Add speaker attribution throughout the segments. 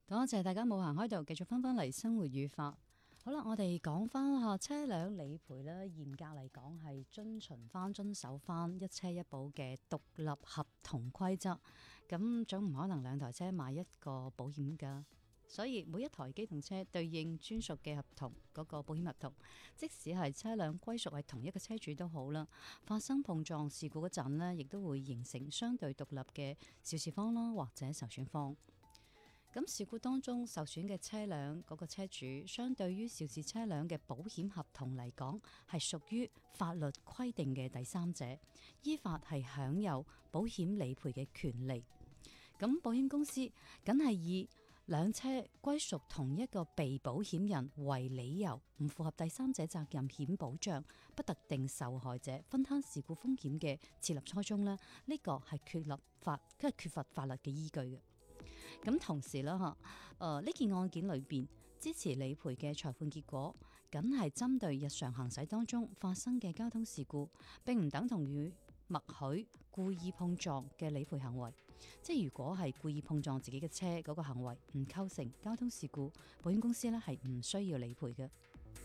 Speaker 1: 多謝大家冇行開度，繼續翻嚟生活與法。好啦，我哋講翻下車輛理賠咧，嚴格嚟講係遵守翻一車一保嘅獨立合同規則。咁總唔可能兩台車買一個保險噶，所以每一台機動車對應專屬嘅合同嗰個保險合同，即使係車輛歸屬係同一個車主都好啦，發生碰撞事故嗰陣呢，亦都會形成相對獨立嘅肇事方啦，或者受損方。咁事故當中受損嘅車輛嗰個車主，相對於肇事車輛嘅保險合同嚟講，係屬於法律規定嘅第三者，依法係享有保險理賠嘅權利。咁保險公司梗係以兩車歸屬同一個被保險人為理由，唔符合第三者責任險保障不特定受害者分攤事故風險嘅設立初衷呢，呢個係缺乏法律嘅依據嘅。咁同時啦，呢件案件裏邊支持理賠嘅裁判結果，梗係針對日常行駛當中發生嘅交通事故，並唔等同於默許故意碰撞嘅理賠行為。即係如果係故意碰撞自己嘅車嗰個行為唔構成交通事故，保險公司呢係唔需要理賠嘅。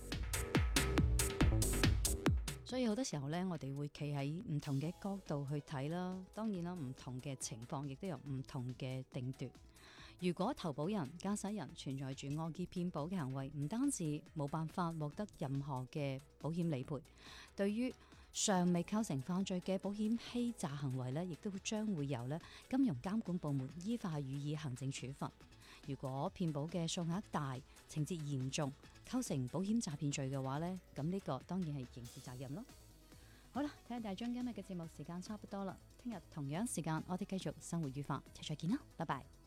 Speaker 1: 所以好多時候呢，我哋會企喺唔同嘅角度去睇啦。當然啦，唔同嘅情況亦都有唔同嘅定奪。如果投保人、駕駛人存在住惡意騙保嘅行為，唔單止冇辦法獲得任何嘅保險理賠，對於尚未構成犯罪嘅保險欺詐行為呢，亦都將會由金融監管部門依法予以行政處罰。如果騙保嘅數額大、情節嚴重，構成保險詐騙罪嘅話呢，咁呢個當然係刑事責任咯。好啦，睇下大張今日嘅節目時間差不多啦，聽日同樣時間我哋繼續生活與法，再見啦，拜拜。